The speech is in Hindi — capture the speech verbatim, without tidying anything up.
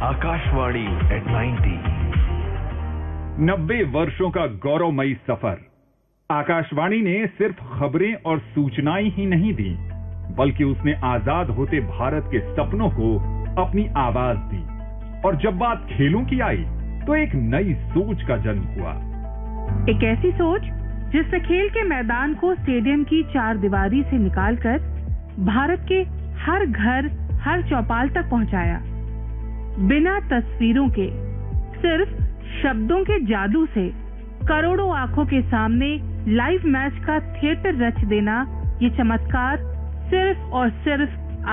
Akashvani eight ninety. नब्बे वर्षों का गौरवमयी सफर। आकाशवाणी ने सिर्फ खबरें और सूचनाएं ही नहीं दी, बल्कि उसने आजाद होते भारत के सपनों को अपनी आवाज दी। और जब बात खेलों की आई तो एक नई सोच का जन्म हुआ। एक ऐसी सोच जिसने खेल के मैदान को स्टेडियम की चार दीवारी से निकालकर भारत के हर घर, हर चौपाल तक पहुंचाया। बिना तस्वीरों के, सिर्फ शब्दों के जादू से करोड़ों आंखों के सामने लाइव मैच का थिएटर रच देना, ये चमत्कार सिर्फ और सिर्फ